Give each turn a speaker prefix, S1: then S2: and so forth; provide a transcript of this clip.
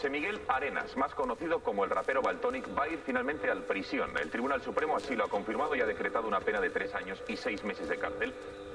S1: José Miguel Arenas, más conocido como el rapero Valtonyc, va a ir finalmente a prisión. El Tribunal Supremo así lo ha confirmado y ha decretado una pena de 3 años y 6 meses de cárcel.